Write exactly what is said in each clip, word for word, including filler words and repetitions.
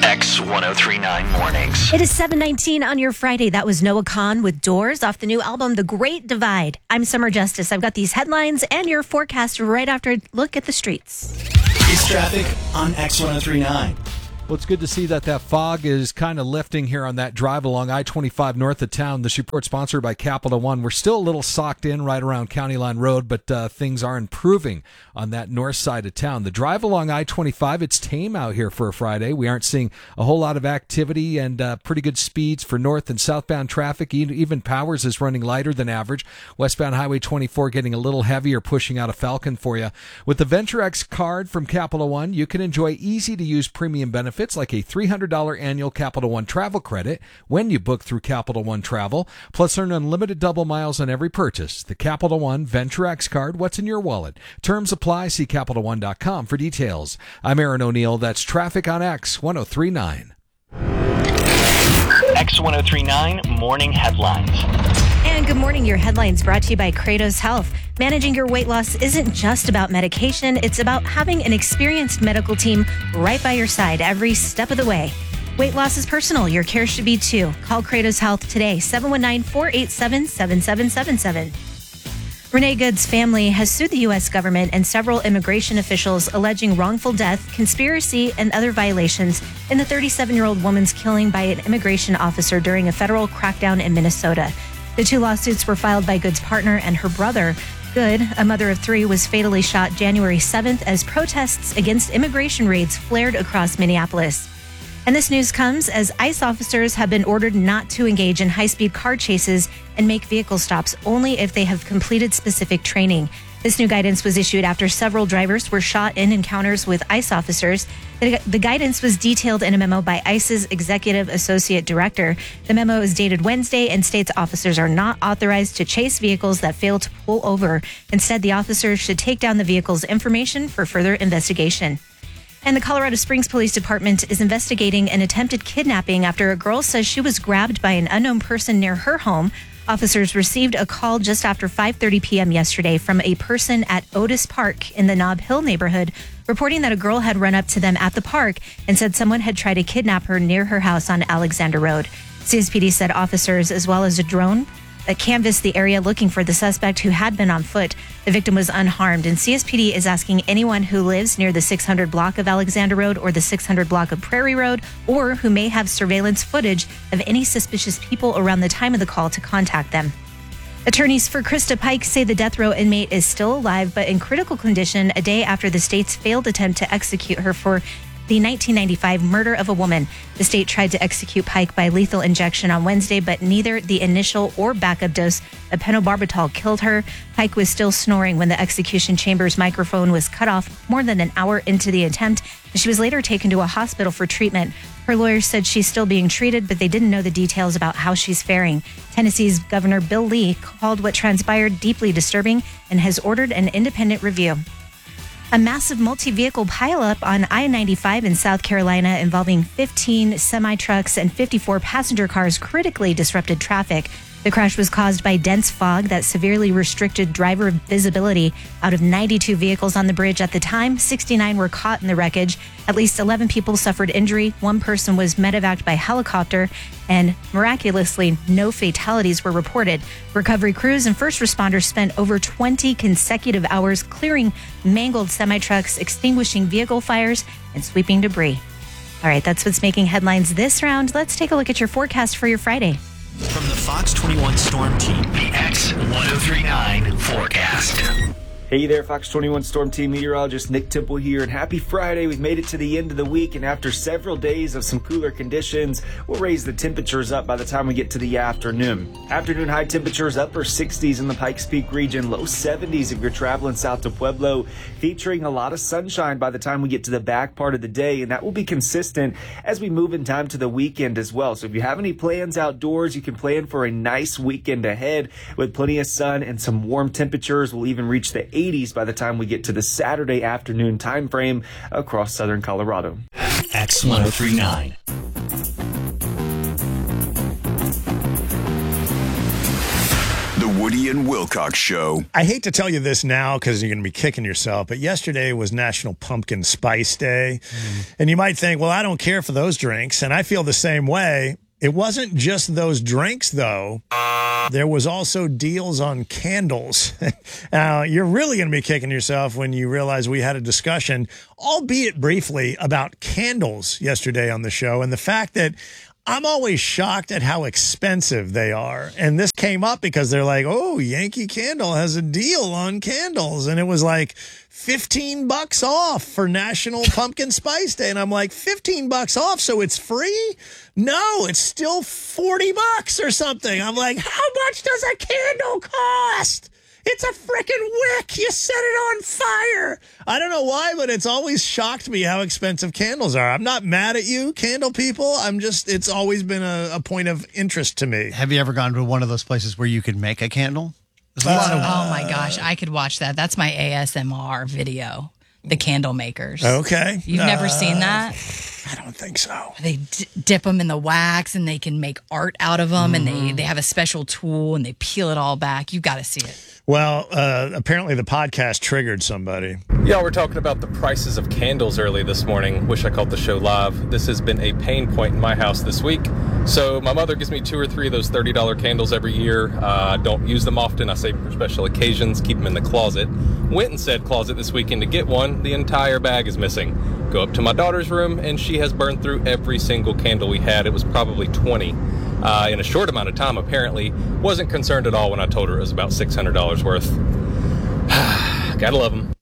X ten thirty-nine Mornings. It is seven nineteen on your Friday. That was Noah Kahan with Doors off the new album, The Great Divide. I'm Summer Justice. I've got these headlines and your forecast right after a look at the streets. It's traffic on X ten thirty-nine. Well, it's good to see that that fog is kind of lifting here on that drive along I twenty-five north of town. This report sponsored by Capital One. We're still a little socked in right around County Line Road, but uh, things are improving on that north side of town. The drive along I twenty-five, it's tame out here for a Friday. We aren't seeing a whole lot of activity and uh, pretty good speeds for north and southbound traffic. Even Powers is running lighter than average. Westbound Highway twenty-four getting a little heavier, pushing out of Falcon for you. With the Venture X card from Capital One, you can enjoy easy-to-use premium benefits like a three hundred dollars annual Capital One travel credit when you book through Capital One Travel, plus earn unlimited double miles on every purchase. The Capital One Venture X card, what's in your wallet? Terms apply. See Capital One dot com for details. I'm Aaron O'Neill. That's traffic on X ten thirty-nine. X ten thirty-nine Morning Headlines. And good morning. Your headlines brought to you by Kratos Health. Managing your weight loss isn't just about medication. It's about having an experienced medical team right by your side every step of the way. Weight loss is personal. Your care should be too. Call Kratos Health today, seven one nine, four eight seven, seven seven seven seven. Renee Good's family has sued the U S government and several immigration officials alleging wrongful death, conspiracy, and other violations in the thirty-seven-year-old woman's killing by an immigration officer during a federal crackdown in Minnesota. The two lawsuits were filed by Good's partner and her brother. Good, a mother of three, was fatally shot January seventh as protests against immigration raids flared across Minneapolis. And this news comes as ICE officers have been ordered not to engage in high-speed car chases and make vehicle stops only if they have completed specific training. This new guidance was issued after several drivers were shot in encounters with ICE officers. The, the guidance was detailed in a memo by ICE's Executive Associate Director. The memo is dated Wednesday and states officers are not authorized to chase vehicles that fail to pull over. Instead, the officers should take down the vehicle's information for further investigation. And the Colorado Springs Police Department is investigating an attempted kidnapping after a girl says she was grabbed by an unknown person near her home. Officers received a call just after five thirty p.m. yesterday from a person at Otis Park in the Nob Hill neighborhood, reporting that a girl had run up to them at the park and said someone had tried to kidnap her near her house on Alexander Road. C S P D said officers, as well as a drone, that canvassed the area looking for the suspect who had been on foot. The victim was unharmed, and C S P D is asking anyone who lives near the six hundred block of Alexander Road or the six hundred block of Prairie Road, or who may have surveillance footage of any suspicious people around the time of the call to contact them. Attorneys for Krista Pike say the death row inmate is still alive but in critical condition a day after the state's failed attempt to execute her for the nineteen ninety-five murder of a woman. The state tried to execute Pike by lethal injection on Wednesday, but neither the initial or backup dose of pentobarbital killed her. Pike was still snoring when the execution chamber's microphone was cut off more than an hour into the attempt. She was later taken to a hospital for treatment. Her lawyers said she's still being treated, but they didn't know the details about how she's faring. Tennessee's Governor Bill Lee called what transpired deeply disturbing and has ordered an independent review. A massive multi-vehicle pileup on I ninety-five in South Carolina involving fifteen semi-trucks and fifty-four passenger cars critically disrupted traffic. The crash was caused by dense fog that severely restricted driver visibility. Out of ninety-two vehicles on the bridge at the time, sixty-nine were caught in the wreckage. At least eleven people suffered injury. One person was medevaced by helicopter, and miraculously, no fatalities were reported. Recovery crews and first responders spent over twenty consecutive hours clearing mangled semi-trucks, extinguishing vehicle fires, and sweeping debris. All right, that's what's making headlines this round. Let's take a look at your forecast for your Friday. From the Fox twenty-one Storm Team, The X ten thirty-nine Forecast. Hey there, Fox twenty-one Storm Team meteorologist Nick Temple here, and happy Friday. We've made it to the end of the week, and after several days of some cooler conditions, we'll raise the temperatures up by the time we get to the afternoon. Afternoon high temperatures, upper sixties in the Pikes Peak region, low seventies if you're traveling south to Pueblo, featuring a lot of sunshine by the time we get to the back part of the day, and that will be consistent as we move in time to the weekend as well. So if you have any plans outdoors, you can plan for a nice weekend ahead with plenty of sun and some warm temperatures. We'll even reach the eighties by the time we get to the Saturday afternoon time frame across southern Colorado. X ten thirty-nine. The Woody and Wilcox Show. I hate to tell you this now because you're going to be kicking yourself, but yesterday was National Pumpkin Spice Day. Mm. And you might think, well, I don't care for those drinks. And I feel the same way. It wasn't just those drinks, though. There was also deals on candles. Now, you're really going to be kicking yourself when you realize we had a discussion, albeit briefly, about candles yesterday on the show. And the fact that I'm always shocked at how expensive they are. And this came up because they're like, oh, Yankee Candle has a deal on candles. And it was like fifteen bucks off for National Pumpkin Spice Day. And I'm like, fifteen bucks off, so it's free? No, it's still forty bucks or something. I'm like, how much does a candle cost? It's a frickin' wick. You set it on fire. I don't know why, but it's always shocked me how expensive candles are. I'm not mad at you, candle people. I'm just, it's always been a, a point of interest to me. Have you ever gone to one of those places where you could make a candle? There's a Uh, lot of Oh my gosh, I could watch that. That's my A S M R video. The candle makers. Okay. You've never Uh, seen that? I don't think so. They d- dip them in the wax and they can make art out of them, and they, they have a special tool and they peel it all back. You got to see it. Well, uh, apparently the podcast triggered somebody. Yeah, we're talking about the prices of candles early this morning. Wish I called the show live. This has been a pain point in my house this week. So my mother gives me two or three of those thirty dollar candles every year. Uh, don't use them often. I save them for special occasions, keep them in the closet. Went in said closet this weekend to get one. The entire bag is missing. Go up to my daughter's room, and she has burned through every single candle we had. It was probably twenty. Uh, in a short amount of time, apparently. Wasn't concerned at all when I told her it was about six hundred dollars worth. Gotta love them.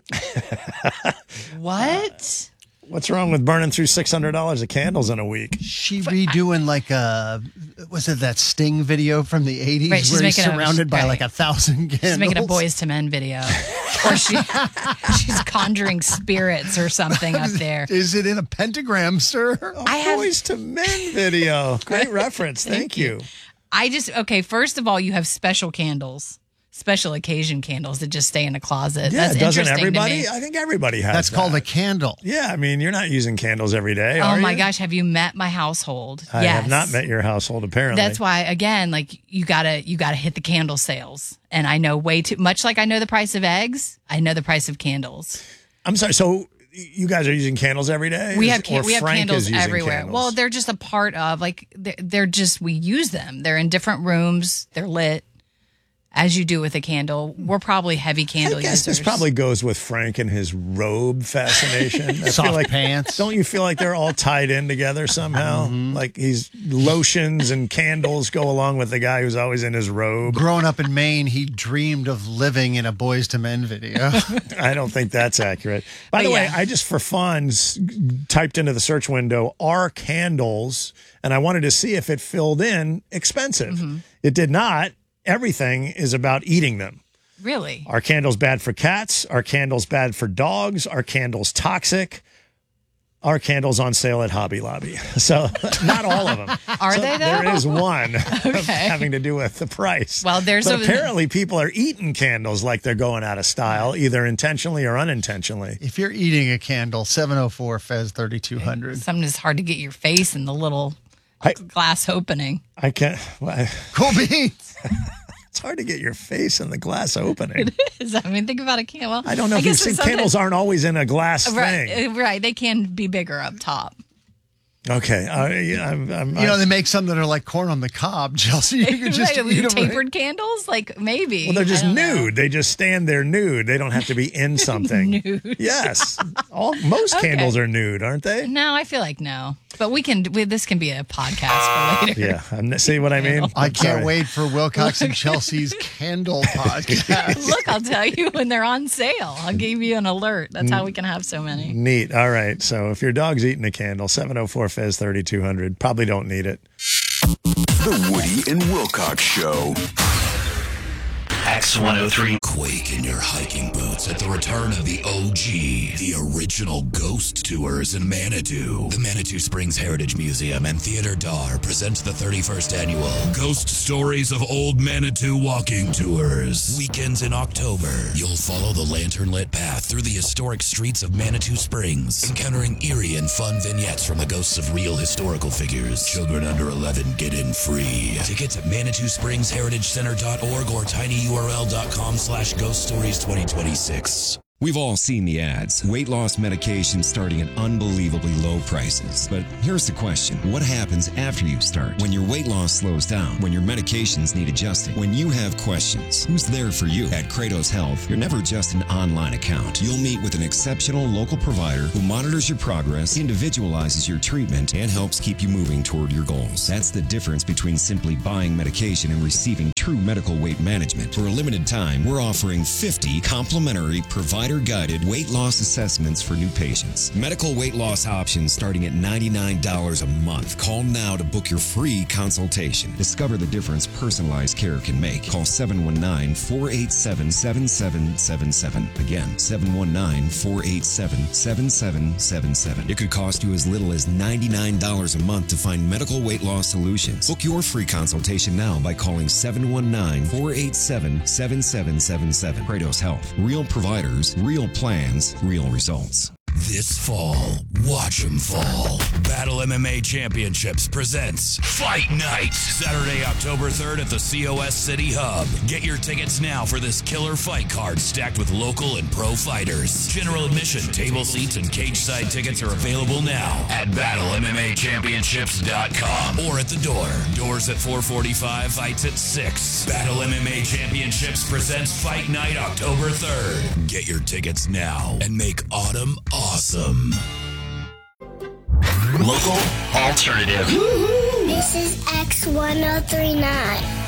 What? What's wrong with burning through six hundred dollars of candles in a week? She redoing like a, was it that Sting video from the eighties Right, she's where he's making a- surrounded by right. like a thousand candles? She's making a Boys to Men video. Or she, she's conjuring spirits or something up there. Is it in a pentagram, sir? I have- Boys to Men video. Great reference. Thank you. I just, okay, first of all, you have special candles, special occasion candles that just stay in a closet. Yeah, That's doesn't interesting to everybody? me. I think everybody has That's that. called a candle. Yeah, I mean, you're not using candles every day, Oh are my you? gosh, have you met my household? I yes. have not met your household, apparently. That's why, again, like you gotta you gotta hit the candle sales. And I know way too much like I know the price of eggs, I know the price of candles. I'm sorry, so you guys are using candles every day? We have Or can- we have Frank candles is using everywhere. candles? Well, they're just a part of like they're, they're just we use them. They're in different rooms. They're lit. As you do with a candle, we're probably heavy candle I guess users. this probably goes with Frank and his robe fascination. I Soft feel like, pants. Don't you feel like they're all tied in together somehow? Mm-hmm. Like he's lotions and candles go along with the guy who's always in his robe. Growing up in Maine, he dreamed of living in a Boys to Men video. I don't think that's accurate. By the But way, yeah. I just for fun s- typed into the search window "are candles," and I wanted to see if it filled in expensive. Mm-hmm. It did not. Everything is about eating them. Really? Are candles bad for cats? Are candles bad for dogs? Are candles toxic? Are candles on sale at Hobby Lobby? So not all of them. Are So they though? There is one of Okay. having to do with the price. Well, there's but a- apparently people are eating candles like they're going out of style, either intentionally or unintentionally. If you're eating a candle, seven oh four Fez thirty-two hundred. Something that's hard to get your face in the little I- glass opening. I can't. Well, I- Cool beans. it's hard to get your face in the glass opening. I mean, think about a candle. I don't know if you've seen candles aren't always in a glass right, thing. uh, right. They can be bigger up top. Okay, uh, yeah, I'm, I'm, You know, they make some that are like corn on the cob, Chelsea. You could just right, eat them. tapered candles, like maybe. Well, they're just I don't know. nude. They just stand there nude. They don't have to be in something. Nude. Yes. All most Okay. candles are nude, aren't they? No, I feel like no. But we can. We, this can be a podcast for later. Yeah. I'm, see what I mean? I I'm can't sorry. wait for Wilcox and Chelsea's candle podcast. Look, I'll tell you when they're on sale. I'll give you an alert. That's how we can have so many. Neat. All right. So if your dog's eating a candle, seven oh four Fez thirty-two hundred. Probably don't need it. The Woody and Wilcox Show. X one oh three. Quake in your hiking boots at the return of the O G, the original ghost tours in Manitou. The Manitou Springs Heritage Museum and Theater Dar presents the thirty-first annual Ghost Stories of Old Manitou Walking Tours. Weekends in October, you'll follow the lantern-lit path through the historic streets of Manitou Springs, encountering eerie and fun vignettes from the ghosts of real historical figures. Children under eleven get in free. Tickets at manitou springs heritage center dot org or tinyurl dot com slash ghost stories twenty twenty-six. We've all seen the ads. Weight loss medication starting at unbelievably low prices. But here's the question. What happens after you start? When your weight loss slows down? When your medications need adjusting? When you have questions? Who's there for you? At Kratos Health, you're never just an online account. You'll meet with an exceptional local provider who monitors your progress, individualizes your treatment, and helps keep you moving toward your goals. That's the difference between simply buying medication and receiving true medical weight management. For a limited time, we're offering fifty complimentary provider guided weight loss assessments for new patients. Medical weight loss options starting at ninety-nine dollars a month. Call now to book your free consultation. Discover the difference personalized care can make. Call seven one nine, four eight seven, seven seven seven seven. Again, seven one nine, four eight seven, seven seven seven seven. It could cost you as little as ninety-nine dollars a month to find medical weight loss solutions. Book your free consultation now by calling seven one nine, four eight seven, seven seven seven seven. Kratos Health. Real providers, real plans, real results. This fall, watch 'em fall. Battle M M A Championships presents Fight Night. Saturday, October third at the C O S City Hub. Get your tickets now for this killer fight card stacked with local and pro fighters. General admission, table seats, and cage side tickets are available now at battle m m a championships dot com or at the door. Doors at four forty-five, fights at six. Battle M M A Championships presents Fight Night October third. Get your tickets now and make autumn awesome. Local alternative. This is X one oh three nine.